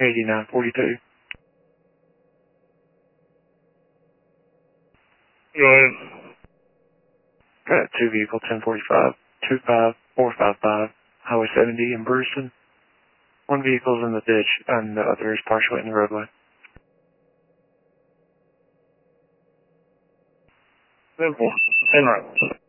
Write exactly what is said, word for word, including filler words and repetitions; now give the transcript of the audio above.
eighty-nine forty-two. Go ahead. Got two vehicle, ten forty-five, two five four five five, Highway seventy in Brewston. One vehicle's in the ditch and the other is partially in the roadway. Simple. ten right.